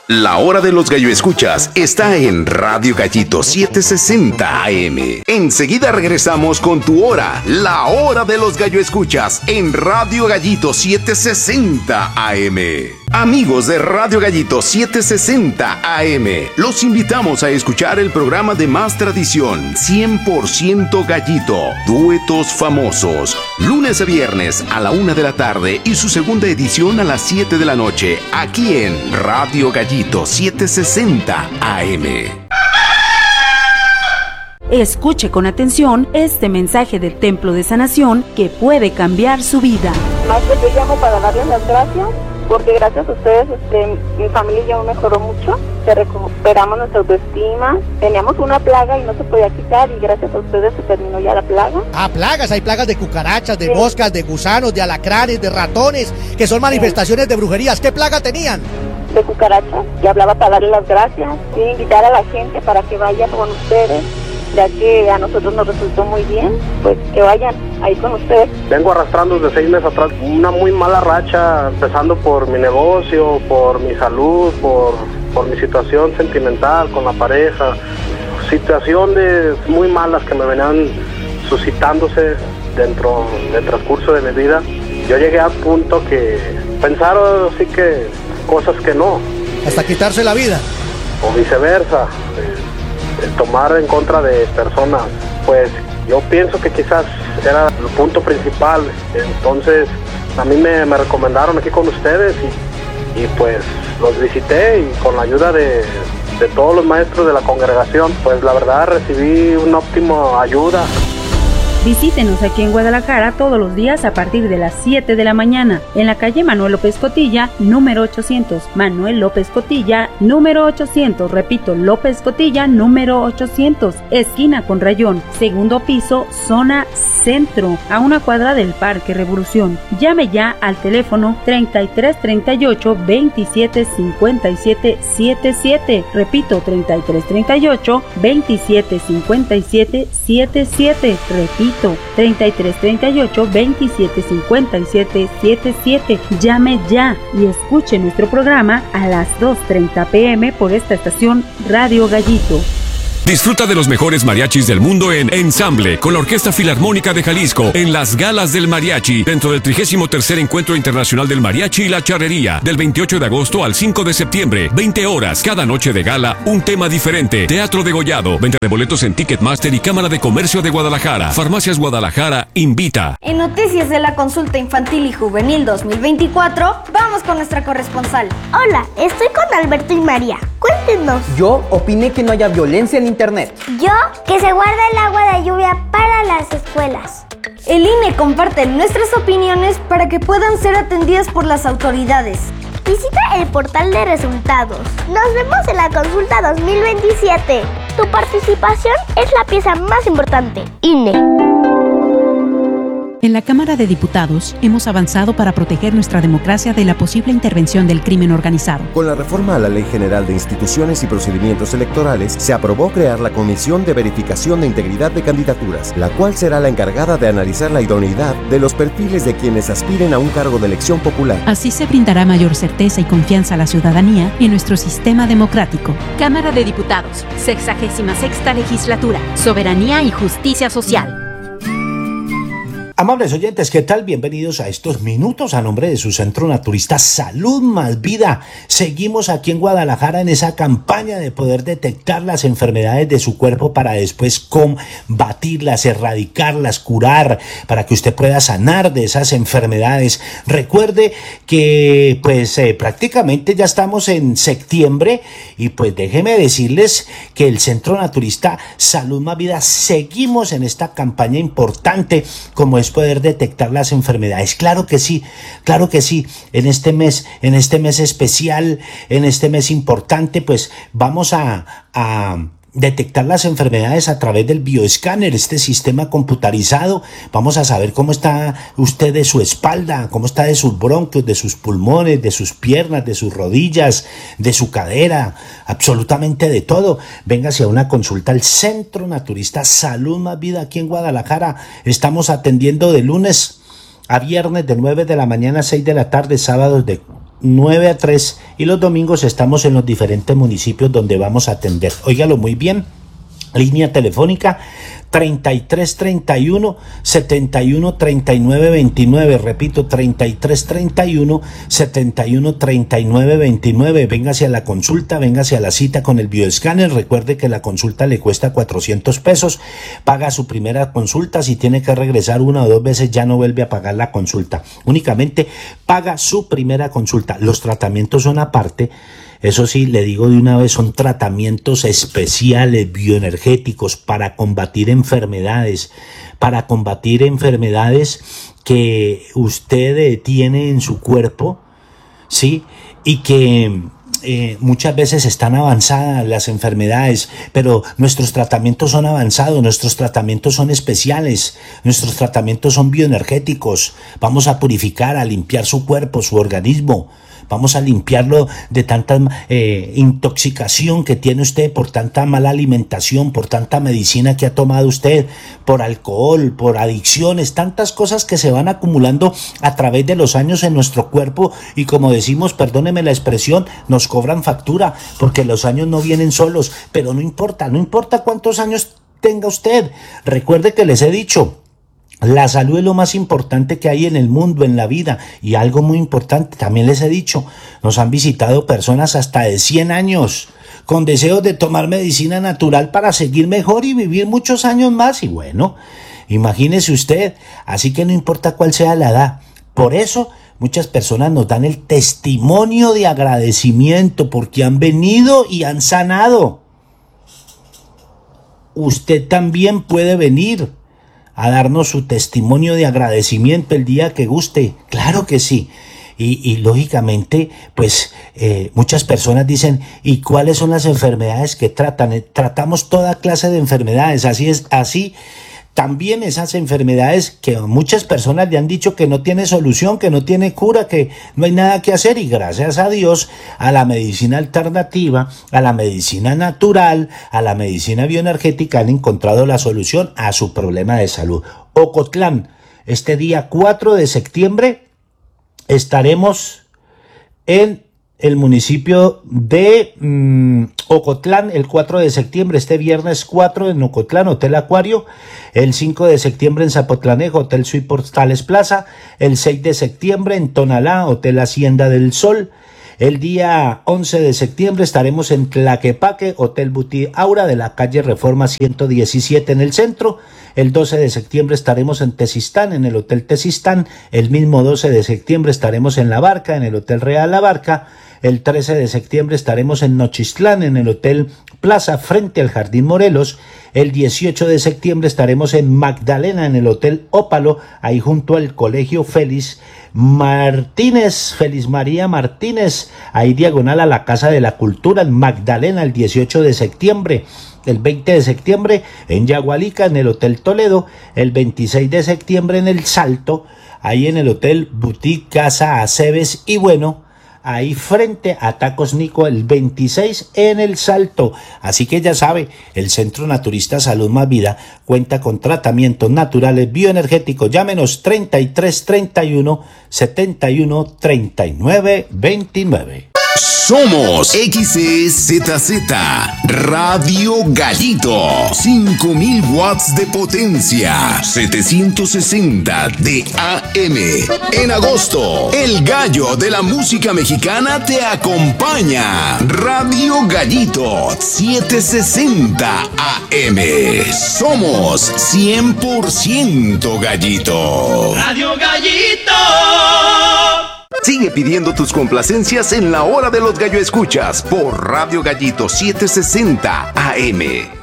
La hora de los gallo escuchas está en Radio Gallito 760 AM. Enseguida regresamos con tu hora, la hora de los gallo escuchas en Radio Gallito 760 AM. Amigos de Radio Gallito 760 AM, los invitamos a escuchar el programa de más tradición, 100% Gallito, duetos famosos, lunes a viernes a la 1 de la tarde y su segunda edición a las 7 de la noche, aquí en Radio Gallito 760 AM. Escuche con atención este mensaje del Templo de Sanación que puede cambiar su vida. Maestro, yo llamo para darles las gracias, porque gracias a ustedes mi familia ya mejoró mucho, recuperamos nuestra autoestima, teníamos una plaga y no se podía quitar y gracias a ustedes se terminó ya la plaga. Ah, plagas, hay plagas de cucarachas, de moscas, de gusanos, de alacranes, de ratones, que son manifestaciones de brujerías. ¿Qué plaga tenían? De cucarachas, y hablaba para darles las gracias y invitar a la gente para que vaya con ustedes, ya que a nosotros nos resultó muy bien, pues que vayan ahí con ustedes. Vengo arrastrando desde 6 meses atrás una muy mala racha, empezando por mi negocio, por mi salud, por mi situación sentimental con la pareja, situaciones muy malas que me venían suscitándose dentro del transcurso de mi vida. Yo llegué a punto que pensaron sí que cosas que no. Hasta quitarse la vida. O viceversa. Tomar en contra de personas, pues yo pienso que quizás era el punto principal. Entonces a mí me recomendaron aquí con ustedes y pues los visité y con la ayuda de todos los maestros de la congregación, pues la verdad recibí una óptima ayuda. Visítenos aquí en Guadalajara todos los días a partir de las 7 de la mañana en la calle Manuel López Cotilla, número 800. Manuel López Cotilla, número 800. Repito, López Cotilla, número 800. Esquina con Rayón, segundo piso, zona centro, a una cuadra del Parque Revolución. Llame ya al teléfono 3338 27 57 77. Repito, 3338 27 57 77. Repito, 3338 27 57 77. Llame ya y escuche nuestro programa a las 2:30 p.m. por esta estación Radio Gallito. Disfruta de los mejores mariachis del mundo en Ensamble, con la Orquesta Filarmónica de Jalisco, en las Galas del Mariachi, dentro del 33º Encuentro Internacional del Mariachi y la Charrería, del 28 de agosto al 5 de septiembre, 20 horas, cada noche de gala, un tema diferente. Teatro degollado, venta de boletos en Ticketmaster y Cámara de Comercio de Guadalajara. Farmacias Guadalajara invita. En noticias de la consulta infantil y juvenil 2024, vamos con nuestra corresponsal. Hola, estoy con Alberto y María. Cuéntenos. Yo opiné que no haya violencia en Internet. Yo, que se guarde el agua de lluvia para las escuelas. El INE comparte nuestras opiniones para que puedan ser atendidas por las autoridades. Visita el portal de resultados. Nos vemos en la consulta 2027. Tu participación es la pieza más importante. INE. En la Cámara de Diputados hemos avanzado para proteger nuestra democracia de la posible intervención del crimen organizado. Con la reforma a la Ley General de Instituciones y Procedimientos Electorales, se aprobó crear la Comisión de Verificación de Integridad de Candidaturas, la cual será la encargada de analizar la idoneidad de los perfiles de quienes aspiren a un cargo de elección popular. Así se brindará mayor certeza y confianza a la ciudadanía en nuestro sistema democrático. Cámara de Diputados, 66ª Legislatura, Soberanía y Justicia Social. Amables oyentes, ¿qué tal? Bienvenidos a estos minutos a nombre de su centro naturista Salud Más Vida. Seguimos aquí en Guadalajara en esa campaña de poder detectar las enfermedades de su cuerpo para después combatirlas, erradicarlas, curar, para que usted pueda sanar de esas enfermedades. Recuerde que prácticamente ya estamos en septiembre y pues déjeme decirles que el centro naturista Salud Más Vida seguimos en esta campaña importante como es poder detectar las enfermedades. Claro que sí, en este mes especial, en este mes importante, pues vamos a detectar las enfermedades a través del bioescáner, este sistema computarizado. Vamos a saber cómo está usted de su espalda, cómo está de sus bronquios, de sus pulmones, de sus piernas, de sus rodillas, de su cadera, absolutamente de todo. Véngase a una consulta al Centro Naturista Salud Más Vida aquí en Guadalajara. Estamos atendiendo de lunes a viernes de 9 de la mañana a 6 de la tarde, sábados de 9 a 3 y los domingos estamos en los diferentes municipios donde vamos a atender. Óigalo muy bien, línea telefónica 3331 71 39 29, repito, 3331 71 39 29. Véngase a la consulta, véngase a la cita con el bioescáner. Recuerde que la consulta le cuesta 400 pesos, paga su primera consulta. Si tiene que regresar 1 o 2 veces ya no vuelve a pagar la consulta, únicamente paga su primera consulta. Los tratamientos son aparte. Eso sí, le digo de una vez, son tratamientos especiales bioenergéticos para combatir enfermedades que usted tiene en su cuerpo, ¿sí? Y que muchas veces están avanzadas las enfermedades, pero nuestros tratamientos son avanzados, nuestros tratamientos son especiales, nuestros tratamientos son bioenergéticos. Vamos a purificar, a limpiar su cuerpo, su organismo. Vamos a limpiarlo de tanta intoxicación que tiene usted por tanta mala alimentación, por tanta medicina que ha tomado usted, por alcohol, por adicciones, tantas cosas que se van acumulando a través de los años en nuestro cuerpo y, como decimos, perdóneme la expresión, nos cobran factura porque los años no vienen solos, pero no importa cuántos años tenga usted. Recuerde que les he dicho, la salud es lo más importante que hay en el mundo, en la vida. Y algo muy importante, también les he dicho, nos han visitado personas hasta de 100 años con deseos de tomar medicina natural para seguir mejor y vivir muchos años más. Y bueno, imagínese usted, así que no importa cuál sea la edad. Por eso muchas personas nos dan el testimonio de agradecimiento porque han venido y han sanado. Usted también puede venir a darnos su testimonio de agradecimiento el día que guste. Claro que sí. Y lógicamente, pues muchas personas dicen, ¿y cuáles son las enfermedades que tratan? Tratamos toda clase de enfermedades, así también esas enfermedades que muchas personas le han dicho que no tiene solución, que no tiene cura, que no hay nada que hacer, y gracias a Dios, a la medicina alternativa, a la medicina natural, a la medicina bioenergética han encontrado la solución a su problema de salud. Ocotlán, este día 4 de septiembre estaremos en el municipio de Ocotlán, el 4 de septiembre, este viernes 4 en Ocotlán, Hotel Acuario, el 5 de septiembre en Zapotlanejo, Hotel Suite Portales Plaza, el 6 de septiembre en Tonalá, Hotel Hacienda del Sol, el día 11 de septiembre estaremos en Tlaquepaque, Hotel Boutique Aura de la calle Reforma 117 en el centro. El 12 de septiembre estaremos en Tezistán, en el Hotel Tezistán. El mismo 12 de septiembre estaremos en La Barca, en el Hotel Real La Barca. El 13 de septiembre estaremos en Nochistlán, en el Hotel Plaza, frente al Jardín Morelos. El 18 de septiembre estaremos en Magdalena, en el Hotel Ópalo, ahí junto al Colegio Félix María Martínez, ahí diagonal a la Casa de la Cultura, en Magdalena, el 18 de septiembre. El 20 de septiembre en Yagualica, en el Hotel Toledo. El 26 de septiembre en El Salto, ahí en el Hotel Boutique Casa Aceves. Y bueno, ahí frente a Tacos Nico, el 26 en El Salto. Así que ya sabe, el Centro Naturista Salud Más Vida cuenta con tratamientos naturales bioenergéticos. Llámenos 3331 71 39 29. Somos XEZZ Radio Gallito, 5000 watts de potencia, 760 de AM. En agosto, el gallo de la música mexicana te acompaña. Radio Gallito, 760 AM. Somos 100% gallito. Radio Gallito. Sigue pidiendo tus complacencias en la hora de los gallo escuchas por Radio Gallito 760 AM.